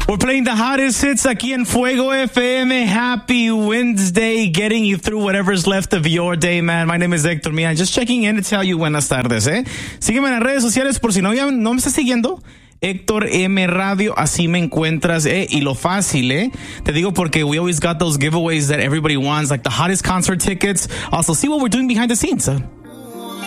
We're playing the hottest hits aquí en Fuego FM. Happy Wednesday, getting you through whatever's left of your day, man. My name is Héctor Millán. Just checking in to tell you buenas tardes, Sígueme en las redes sociales por si no me estás siguiendo. Héctor M Radio, así me encuentras, y lo fácil, te digo porque we always got those giveaways that everybody wants, like the hottest concert tickets. Also, see what we're doing behind the scenes,